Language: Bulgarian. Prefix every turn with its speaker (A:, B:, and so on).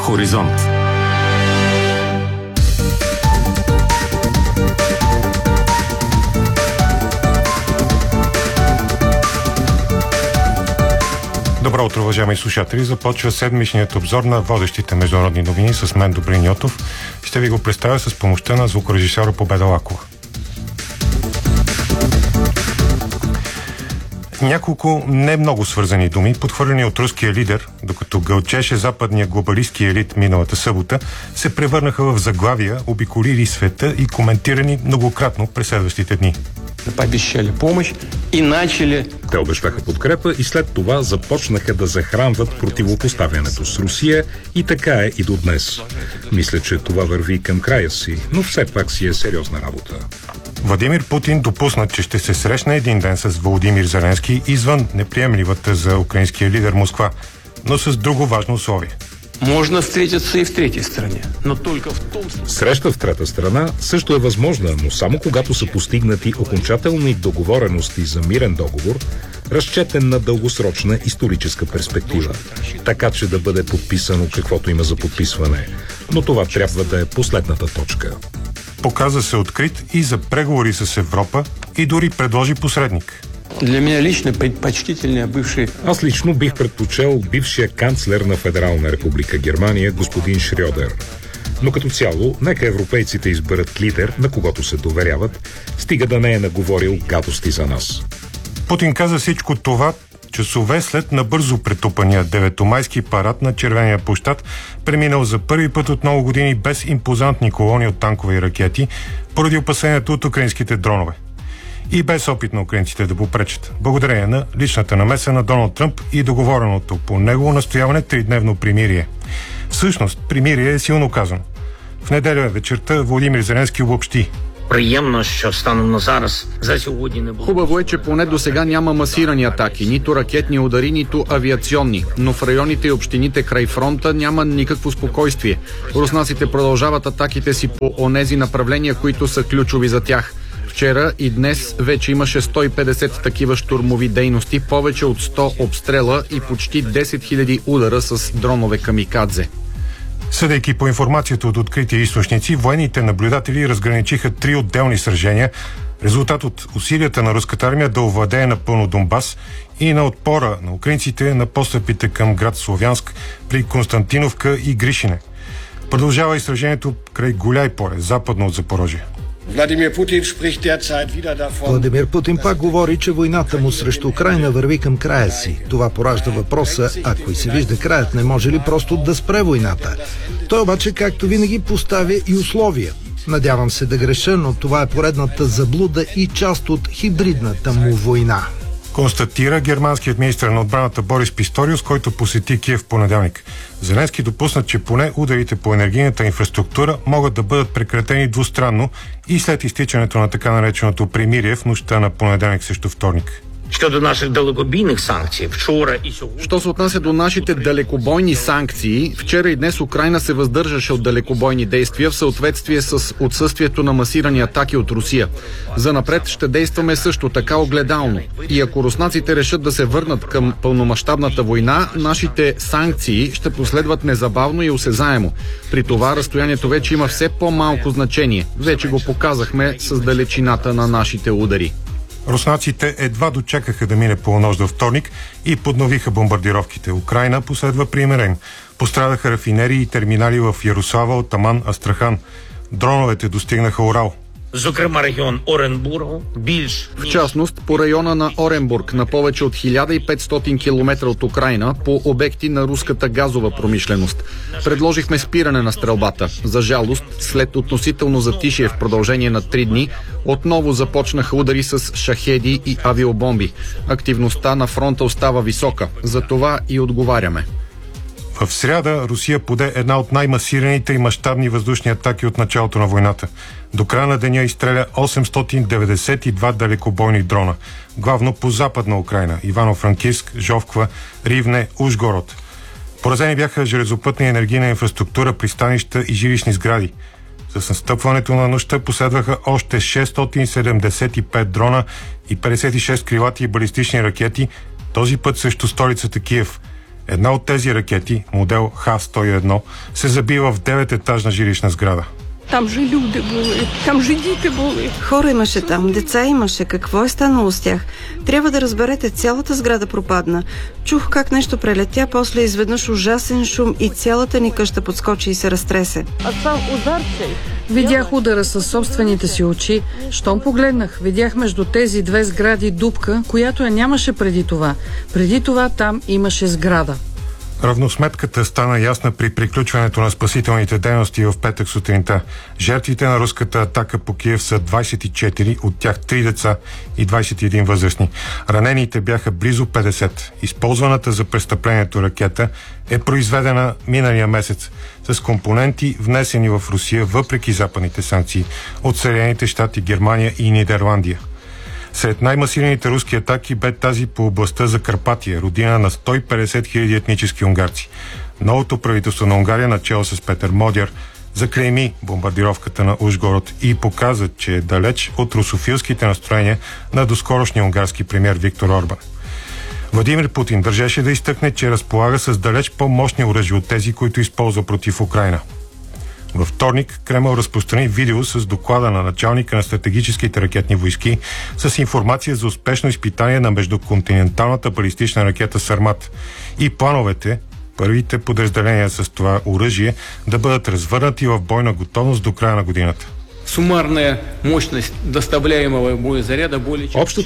A: Хоризонт.
B: Добро утро, уважаеми слушатели. Започва седмичният обзор на водещите международни новини с мен, Добрин Йотов. Ще ви го представя с помощта на звукорежисьора Победа Лакова. Няколко не много свързани думи, подхвърлени от руския лидер, докато гълчеше западния глобалистки елит миналата събота, се превърнаха в заглавия, обиколили света и коментирани многократно през следващите дни.
C: Те обещаха подкрепа и след това започнаха да захранват противопоставянето с Русия и така е и до днес. Мисля, че това върви към края си, но все пак си е сериозна работа.
B: Владимир Путин допусна, че ще се срещне един ден с Володимир Зеленски извън неприемливата за украинския лидер Москва, но с друго важно условие.
D: Можно встретиться и в третьей стране, но только в том случае.
C: Среща в трета страна също е възможна, но само когато са постигнати окончателни договорености за мирен договор, разчетен на дългосрочна историческа перспектива, така че да бъде подписано каквото има за подписване. Но това трябва да е последната точка.
B: Показа се открит и за преговори с Европа и дори предложи посредник.
D: Для меня лично предпочтительнее бывший...
C: Аз лично бих предпочел бившия канцлер на Федерална република Германия, господин Шрьодер. Но като цяло, нека европейците изберат лидер, на когото се доверяват, стига да не е наговорил гадости за нас.
B: Путин каза всичко това часове след набързо претупания деветомайски парад на Червения площад, преминал за първи път от много години без импозантни колони от танкове и ракети, поради опасението от украинските дронове. И без опит на украинците да попречат, благодарение на личната намеса на Доналд Тръмп и договореното по негово настояване тридневно примирие. Всъщност, примирие е силно казано. В неделя вечерта Володимир Зеленски обобщи.
E: Приємно, що станом на зараз за сьогодні не було.
F: Хубаво е, че поне до сега няма масирани атаки, нито ракетни удари, нито авиационни. Но в районите и общините край фронта няма никакво спокойствие. руснаците продължават атаките си по онези направления, които са ключови за тях. Вчера и днес вече имаше 150 такива щурмови дейности, повече от 100 обстрела и почти 10 000 удара с дронове камикадзе.
B: Съдейки по информацията от открити източници, военните наблюдатели разграничиха 3 отделни сражения, резултат от усилията на руската армия да овладее напълно Донбас и на отпора на украинците на постъпите към град Словянск при Константиновка и Гришине. Продължава и сражението край Гуляй поле, западно от Запорожие.
G: Владимир Путин пак говори, че войната му срещу Украйна върви към края си. Това поражда въпроса, ако и се вижда краят, не може ли просто да спре войната? Той обаче, както винаги, поставя и условия. Надявам се да греша, но това е поредната заблуда и част от хибридната му война.
B: Констатира германският министър на отбраната Борис Писториус, който посети Киев в понеделник. Зеленски допусна, че поне ударите по енергийната инфраструктура могат да бъдат прекратени двустранно и след изтичането на така нареченото примирие в нощта на понеделник срещу вторник.
E: Щодо наших далекобійних санкцій, вчора і сьогодні.
F: Що се отнася до нашите далекобойни санкции, вчера и днес Украйна се въздържаше от далекобойни действия в съответствие с отсъствието на масирани атаки от Русия. Занапред ще действаме също така огледално. И ако руснаците решат да се върнат към пълномащабната война, нашите санкции ще последват незабавно и осезаемо. При това разстоянието вече има все по-малко значение. Вече го показахме с далечината на нашите удари.
B: Руснаците едва дочакаха да мине полунощ до вторник и подновиха бомбардировките. Украйна последва примирен. Пострадаха рафинерии и терминали в Ярослава, Таман, Астрахан. Дроновете достигнаха Урал.
E: Зокрема, регіон Оренбургу, більш...
F: В частност, по района на Оренбург, на повече от 1500 км от Украйна, по обекти на руската газова промишленост. Предложихме спиране на стрелбата. За жалост, след относително затишие в продължение на 3 дни, отново започнаха удари с шахеди и авиобомби. Активността на фронта остава висока. За това и отговаряме.
B: В сряда Русия поде една от най-масираните и мащабни въздушни атаки от началото на войната. До края на деня изстреля 892 далекобойни дрона, главно по западна Украйна, Ивано-Франкивск, Жовква, Ривне, Ужгород. Поразени бяха железопътна и енергийна инфраструктура, пристанища и жилищни сгради. С настъпването на нощта последваха още 675 дрона и 56 крилати и балистични ракети, този път срещу столицата Киев. Една от тези ракети, модел Х-101, се забива в 9-етажна жилищна сграда.
A: Там же люди були, там же діти були.
H: Хора имаше там, деца имаше. Какво е станало с тях? Трябва да разберете, цялата сграда пропадна. Чух как нещо прелетя, после изведнъж ужасен шум и цялата ни къща подскочи и се разтресе.
I: Видях удара със собствените си очи. Щом погледнах, видях между тези две сгради дупка, която я нямаше преди това. Преди това там имаше сграда.
B: Равносметката стана ясна при приключването на спасителните дейности в петък сутринта. Жертвите на руската атака по Киев са 24, от тях 3 деца и 21 възрастни. Ранените бяха близо 50. Използваната за престъплението ракета е произведена миналия месец с компоненти, внесени в Русия въпреки западните санкции от Съединените щати, Германия и Нидерландия. Сред най-масираните руски атаки бе тази по областта Закарпатия, родина на 150 000 етнически унгарци. Новото правителство на Унгария, начало с Петър Модяр, заклейми бомбардировката на Ужгород и показа, че е далеч от русофилските настроения на доскорошния унгарски премиер Виктор Орбан. Владимир Путин държеше да изтъкне, че разполага с далеч по-мощни оръжия от тези, които използва против Украйна. Във вторник Кремъл разпространи видео с доклада на началника на стратегическите ракетни войски с информация за успешно изпитание на междуконтиненталната балистична ракета Сармат и плановете първите подразделения с това оръжие да бъдат развърнати в бойна готовност до края на годината.
D: Суммарная мощность доставляемого боезаряда более чем...